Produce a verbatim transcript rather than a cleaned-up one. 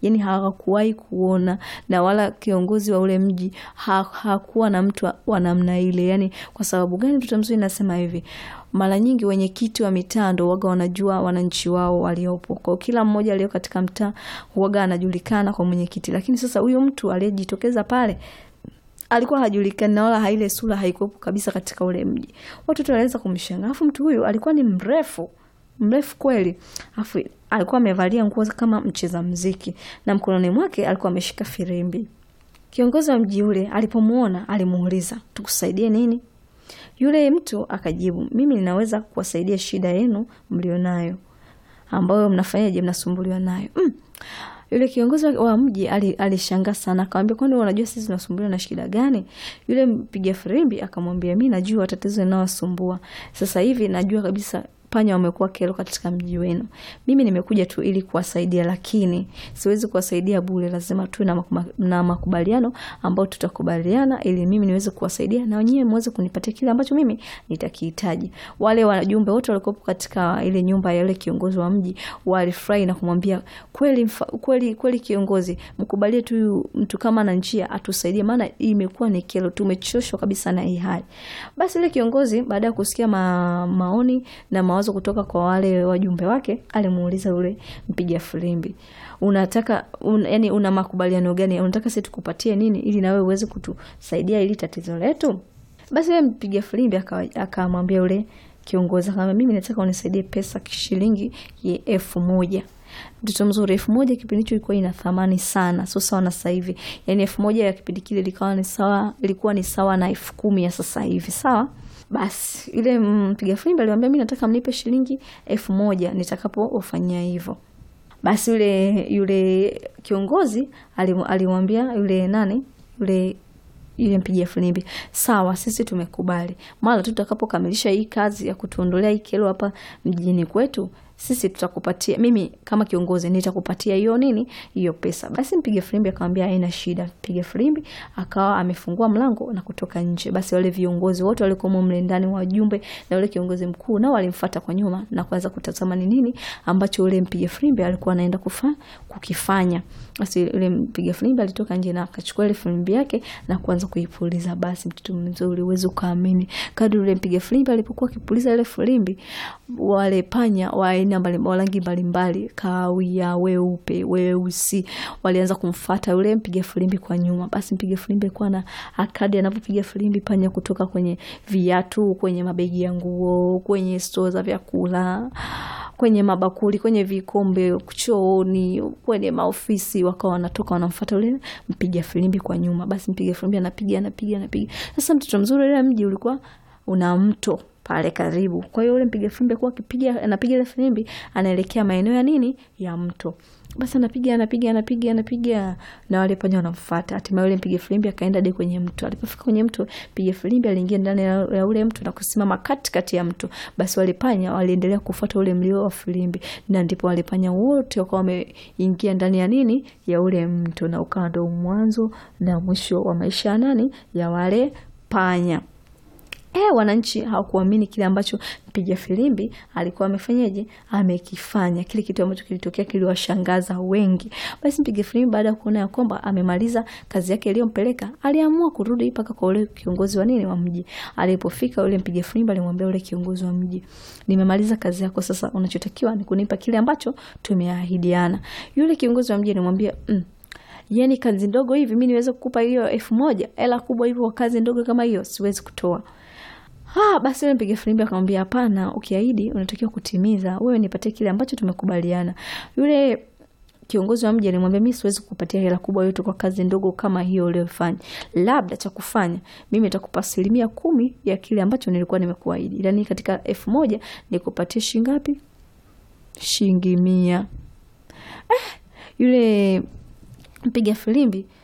yani hawakuwahi kuona, na wala kiongozi wa ule mji ha, hakuwa na mtu wa namna ile. Yani kwa sababu gani mtoto mzuri nasema hivi? Mara nyingi wenyekiti wa mitaa ndio waga wanajua wananchi wao waliopo. Kwa kila mmoja aliyo katika mtaa waga anajulikana kwa mwenyekiti. Lakini sasa huyo mtu aliyejitokeza pale alikuwa hajulikani na wala haile sura haikuwepo kabisa katika ule mji. Watoto walianza kumshangaa. Afu mtu huyu alikuwa ni mrefu, mrefu kweli. Afu alikuwa amevalia nguo kama mcheza muziki na mkononi mwake alikuwa ameshika firimbi. Kiongozi wa mji ule alipomuona alimuuliza, "Tukusaidie nini?" Yule mtu akajibu, "Mimi ninaweza kuwasaidia shida yenu mlionayo ambayo mnafanyaje mnasumbuliwa nayo." Mm. Yule kiongozi wa mji alishangaa sana, akamwambia, "Kwani unajua sisi tunasumbuliwa na shida gani?" Yule mpiga firimbi akamwambia, "Mimi najua tatizo linalosumbua. Sasa hivi najua kabisa panya wamekuwa kero katika mji wenu. Mimi nimekuja tu ili kuwasaidia, lakini siwezi kuwasaidia bure, lazima tuwe na, makuma, na makubaliano ambao tutakubaliana ili mimi niweze kuwasaidia na wenyewe muweze kunipatia kile ambacho mimi nitakihitaji." Wale wajumbe wote walikuwa katika ile nyumba ya yule kiongozi wa mji walifurahi na kumwambia, "Kweli kweli kweli kiongozi, mkubalie tu mtu kama na njia atusaidie, maana imekuwa ni kero, tumechoshwa kabisa na hii hali." Basi yule kiongozi baada ya kusikia ma, maoni na mawazo kutoka kwa wale wajumbe wake alimuuliza yule mpiga filimbi, "Unataka un, yani una makubaliano gani? Unataka sisi tukupatie nini ili na wewe uweze kutusaidia ili tatizo letu?" Basi yule mpiga filimbi akamwambia yule kiongozi, kama "Mimi nataka unisaidie pesa shilingi elfu moja." Mtoto mzuri, elfu moja kipindi hicho ilikuwa ina thamani sana, sio sawa na sasa hivi. Yani elfu moja ya kipindi kile ilikuwa ni sawa, ilikuwa ni sawa na elfu kumi ya sasa hivi, sawa? Basi ile mpiga filimbi alimwambia, "Mimi nataka mnipe shilingi elfu moja nitakapofanyia hivyo." Basi yule yule kiongozi alimwambia yule nani, yule yule mpiga filimbi, "Sawa, sisi tumekubali. Mara tu tutakapokamilisha hii kazi ya kutuondolea hii kero hapa mjini kwetu, sisi tutakupatia, mimi kama kiongozi nitakupatia hiyo nini, hiyo pesa." Basi mpiga filimbi akamwambia haina shida. Mpiga filimbi akawa amefungua mlango na kutoka nje. Basi wale viongozi wote walikuwa mle ndani, wajumbe na yule kiongozi mkuu, nao walimfuata kwa nyuma na kuanza kutazama ni nini ambacho yule mpiga filimbi alikuwa anaenda kufa kukifanya. Basi yule mpiga filimbi alitoka nje na akachukua ile filimbi yake na kuanza kuipuliza. Basi mtoto mzuri, uwezo kaamini, kadri yule mpiga filimbi alipokuwa akipuliza ile filimbi, wale panya wa aina mbalimbali, rangi mbalimbali, kahawia, weupe, weusi, walianza kumfuata yule mpiga filimbi kwa nyuma. Basi mpiga filimbi alikuwa na akadi anapopiga filimbi, panya kutoka kwenye viatu, kwenye mabegi ya nguo, kwenye store za vyakula, kwenye mabakuli, kwenye vikombe, chooni, kwenye maofisi, wakawa wanatoka wanamfuata yule mpiga filimbi kwa nyuma. Basi mpiga filimbi anapiga anapiga anapiga. Sasa mtoto mzuri, ile mji ulikuwa una mto pale karibu. Kwa hiyo yule mpiga filimbi kwa akipiga anapiga ile filimbi anaelekea maeneo ya nini, ya mto. Basi anapiga anapiga anapiga anapiga na wale panya wanamfuata. Hatimaye yule mpiga filimbi akaenda hadi kwenye mto. Alipofika kwenye mto, mpiga filimbi aliingia ndani ya ule mto na kusimama katikati ya mto. Basi wale panya waliendelea kufuata ule mlio wa filimbi, na ndipo wale panya wote wakawa wameingia ndani ya nini, ya ule mto, na ukawa ndio mwanzo na mwisho wa maisha ya nani, ya wale panya. Eh, wananchi hawakuamini kile ambacho mpiga filimbi alikuwa amefanyaje, amekifanya. Kile kitu ambacho kilitokea kiliwashangaza wengi. Basi mpiga filimbi baada ya kuona ya kwamba amemaliza kazi yake iliyompeleka, aliamua kurudi mpaka kwa yule kiongozi wa nini, wa mji. Alipofika yule mpiga filimbi alimwambia yule kiongozi wa mji, "Nimemaliza kazi yako, sasa unachotakiwa ni kunipa kile ambacho tumeahidiana." Yule kiongozi wa mji alimwambia, mm, "Yani kazi ndogo hivi mimi niweze kukupa hiyo elfu moja? Hela kubwa hivyo kwa kazi ndogo kama hiyo siwezi kutoa." Ah, basi yule mpiga filimbi akamwambia, "Hapana, ukiahidi unatakiwa kutimiza. Wewe nipatie kile ambacho tumekubaliana." Yule kiongozi wa mji alimwambia, "Mimi siwezi kukupatia hela kubwa yote kwa kazi ndogo kama hiyo uliyofanya. Labda cha kufanya, mimi nitakupa asilimia kumi ya kile ambacho nilikuwa nimekuahidi. Yaani katika elfu moja nikupatie shilingi ngapi? Shilingi mia." Eh, yule mpiga filimbi